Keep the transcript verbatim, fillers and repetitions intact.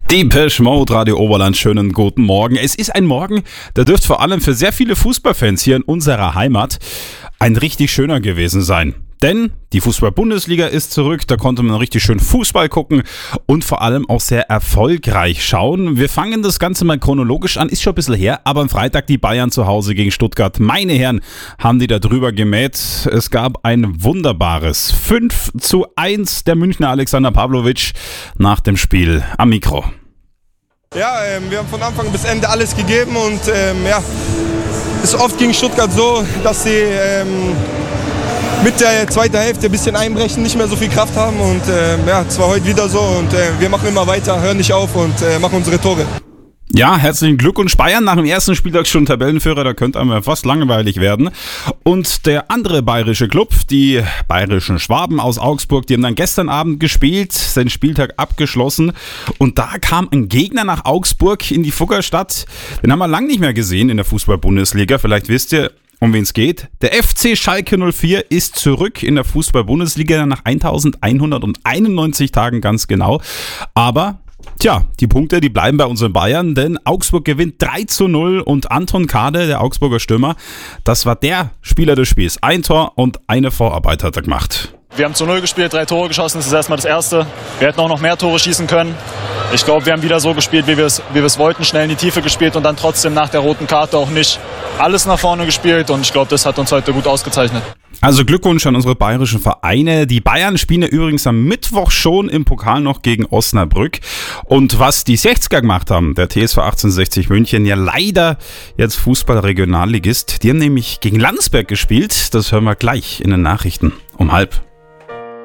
Depeche Mode, Radio Oberland, schönen guten Morgen. Es ist ein Morgen, der dürfte vor allem für sehr viele Fußballfans hier in unserer Heimat ein richtig schöner gewesen sein. Denn die Fußball-Bundesliga ist zurück, da konnte man richtig schön Fußball gucken und vor allem auch sehr erfolgreich schauen. Wir fangen das Ganze mal chronologisch an, ist schon ein bisschen her, aber am Freitag die Bayern zu Hause gegen Stuttgart. Meine Herren, haben die da drüber gemäht. Es gab ein wunderbares fünf zu eins der Münchner Alexander Pavlovic nach dem Spiel am Mikro. Ja, ähm, wir haben von Anfang bis Ende alles gegeben und ähm, ja, es ist oft gegen Stuttgart so, dass sie ähm, mit der zweiten Hälfte ein bisschen einbrechen, nicht mehr so viel Kraft haben und äh, ja, es war heute wieder so und äh, wir machen immer weiter, hören nicht auf und äh, machen unsere Tore. Ja, herzlichen Glückwunsch Bayern, nach dem ersten Spieltag schon Tabellenführer, da könnte einem fast langweilig werden. Und der andere bayerische Club, die bayerischen Schwaben aus Augsburg, die haben dann gestern Abend gespielt, seinen Spieltag abgeschlossen und da kam ein Gegner nach Augsburg in die Fuggerstadt, den haben wir lange nicht mehr gesehen in der Fußball-Bundesliga, vielleicht wisst ihr, um wen es geht. Der F C Schalke null vier ist zurück in der Fußball-Bundesliga nach eintausendeinhunderteinundneunzig Tagen ganz genau. Aber, tja, die Punkte, die bleiben bei unseren Bayern, denn Augsburg gewinnt drei zu null und Anton Kade, der Augsburger Stürmer, das war der Spieler des Spiels. Ein Tor und eine Vorarbeit hat er gemacht. Wir haben zu null gespielt, drei Tore geschossen, das ist erstmal das Erste. Wir hätten auch noch mehr Tore schießen können. Ich glaube, wir haben wieder so gespielt, wie wir es wie wir es wollten, schnell in die Tiefe gespielt und dann trotzdem nach der roten Karte auch nicht alles nach vorne gespielt. Und ich glaube, das hat uns heute gut ausgezeichnet. Also Glückwunsch an unsere bayerischen Vereine. Die Bayern spielen ja übrigens am Mittwoch schon im Pokal noch gegen Osnabrück. Und was die sechziger gemacht haben, der T S V achtzehnhundertsechzig München, ja leider jetzt Fußball-Regionalligist, die haben nämlich gegen Landsberg gespielt. Das hören wir gleich in den Nachrichten um halb.